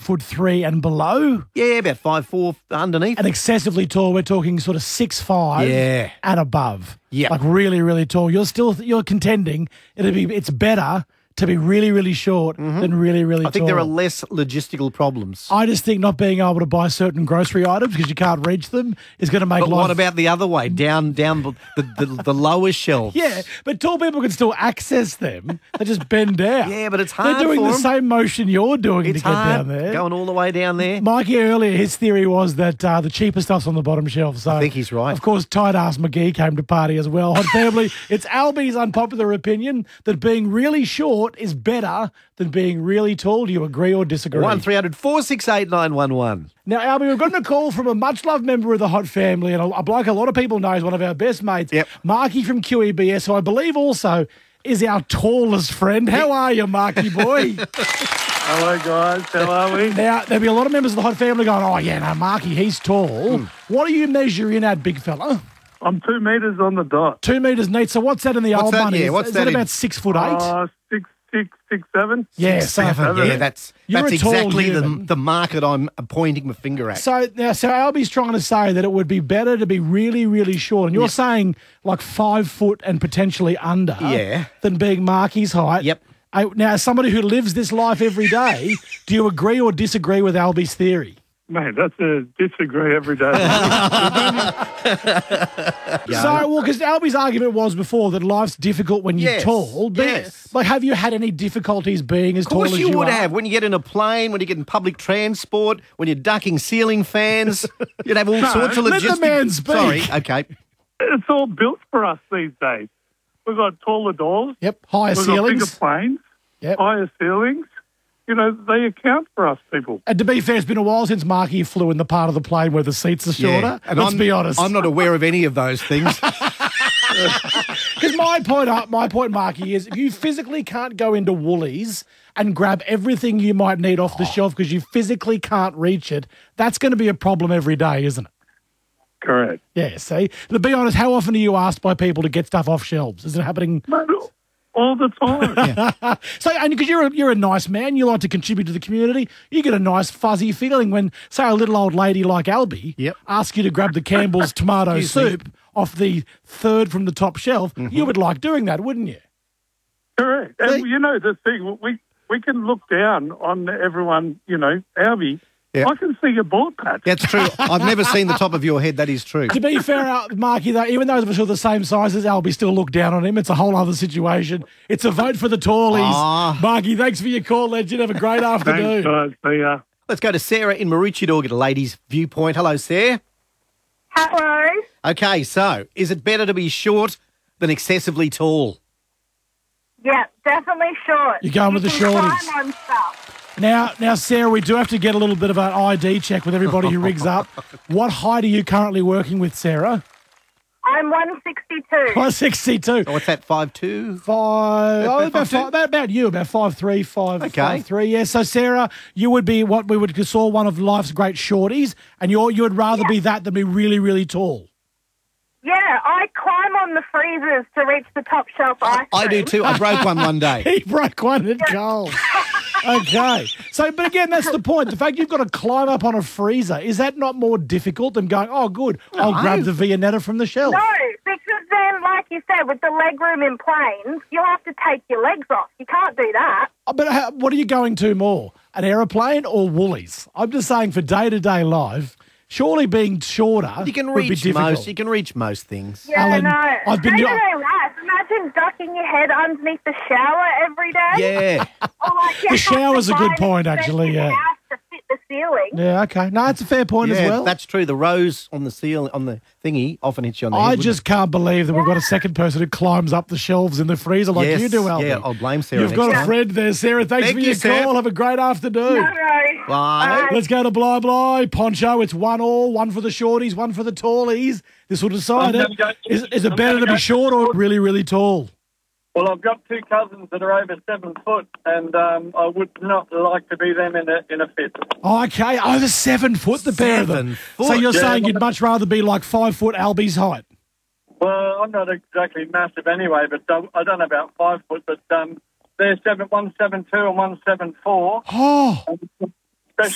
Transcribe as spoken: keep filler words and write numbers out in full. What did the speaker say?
foot three and below. Yeah, about five four underneath. And excessively tall, we're talking sort of six five Yeah. and above. Yeah. Like really, really tall. You're still you're contending it'll be it's better to be really, really short than really, really tall. I think there are less logistical problems. I just think not being able to buy certain grocery items because you can't reach them is going to make But life... what about the other way, down down the, the, the, the lower shelf? Yeah, but tall people can still access them. They just bend down. Yeah, but it's hard They're doing for the 'em. same motion you're doing It's to get hard, down there. going all the way down there. Mikey earlier, his theory was that uh, the cheaper stuff's on the bottom shelf. So I think he's right. Of course, tight ass McGee came to party as well. Hot family, it's Albie's unpopular opinion that being really short is better than being really tall. Do you agree or disagree? One three hundred four six eight nine one one. Now, Albie, we've gotten a call from a much-loved member of the Hot family, and a, a bloke a lot of people know is one of our best mates, Yep. Marky from Q E B S, who I believe also is our tallest friend. How are you, Marky boy? Hello, guys. How are we? Now, there'll be a lot of members of the Hot family going, oh, yeah, no, Marky, he's tall. What do you measure in at, big fella? I'm two metres on the dot. Two metres neat. So what's that in the What's old that? money? Yeah, Is- what's is that that in- about six foot eight? Uh, six, six, six, seven. yeah, so, Yeah, that's You're that's a tall exactly the, human. the market I'm pointing my finger at. So now, so Albie's trying to say that it would be better to be really, really short, and you're Yep. saying like five foot and potentially under, Yeah. than being Marky's height. Yep. Uh, now, as somebody who lives this life every day, do you agree or disagree with Albie's theory? Mate, that's a disagree every day. So, well, because Albie's argument was before that life's difficult when you're Yes, tall. But, yes. Like, have you had any difficulties being as Of course tall as you you would are? have. When you get in a plane, when you get in public transport, when you're ducking ceiling fans, you'd have all sorts of let the logistics. man speak. Sorry, okay. It's all built for us these days. We've got taller doors. Yep, higher We've got bigger ceilings. planes, Yep. higher ceilings. You know, they account for us people. And to be fair, it's been a while since Marky flew in the part of the plane where the seats are shorter. And Let's I'm, be honest. I'm not aware of any of those things. Because my point, uh, my point, Marky, is if you physically can't go into Woolies and grab everything you might need off the shelf because you physically can't reach it, that's going to be a problem every day, isn't it? Correct. Yeah, see? To be honest, how often are you asked by people to get stuff off shelves? Is it happening? Mate, all the time. So, and because you're a, you're a nice man, you like to contribute to the community, you get a nice fuzzy feeling when, say, a little old lady like Albie Yep. asks you to grab the Campbell's tomato Excuse me. soup off the third from the top shelf. You would like doing that, wouldn't you? Correct. And, you know, the thing, we, we can look down on everyone, you know, Albie. Yeah. I can see your bald patch. That's true. I've never seen the top of your head. That is true. To be fair, uh, Marky, though, even those of us who are the same size as Albie still look down on him. It's a whole other situation. It's a vote for the tallies. Ah. Marky, thanks for your call, legend. Have a great afternoon. Thanks, guys. See ya. Let's go to Sarah in Maroochydore, get a lady's viewpoint. Hello, Sarah. Hello. Okay, so is it better to be short than excessively tall? Yeah, definitely short. You're going with You the can shorties. climb on stuff. Now, now, Sarah, we do have to get a little bit of an I D check with everybody who rigs up. What height are you currently working with, Sarah? I'm one sixty-two. one sixty-two. Oh, what's that, five two? Five, oh, about, five two? five, about, about you, about five three, five, Okay. five three. Yeah, so Sarah, you would be what we would call one of life's great shorties, and you're, you would rather be that than be really, really tall. Yeah, I climb on the freezers to reach the top shelf ice I do cream. too. I broke one one day. He broke one at goal. Okay. So, but again, that's the point. The fact you've got to climb up on a freezer, is that not more difficult than going, oh, good, I'll No. grab the Viennetta from the shelf? No, because then, like you said, with the leg room in planes, you'll have to take your legs off. You can't do that. Oh, But how, what are you going to more, an aeroplane or Woolies? I'm just saying for day-to-day life, surely being shorter You can would be reach difficult. most. You can reach most things. Yeah, Alan, no. I've been- Day-to-day life, imagine ducking your head underneath the shower every day. Yeah. Or like you The have to shower's a good climb point, an actually, expensive yeah. house to fit the ceiling. Yeah, okay. No, that's a fair point as Yeah, well. that's true. The rose on the seal on the thingy often hits you on the head. I wouldn't just can't believe that we've got a second person who climbs up the shelves in the freezer like Yes, you do, Albie. yeah, I'll blame Sarah You've next got a time. friend there, Sarah. Thanks Thank for you, your Sarah. call. Have a great afternoon. No, no. Bye. Let's go to Bly Bly. Poncho, it's one all, one for the shorties, one for the tallies. This will decide I'm it. gonna go- Is, is it I'm better gonna to be go- short or really, really tall? Well, I've got two cousins that are over seven foot, and um, I would not like to be them in a in a fit. Oh, okay, over seven foot, the pair of them. Seven foot. So you're Yeah. saying you'd much rather be like five foot Albie's height? Well, I'm not exactly massive anyway, but um, I don't know about five foot, but um, they're seven, one seven two and one seven four. Oh,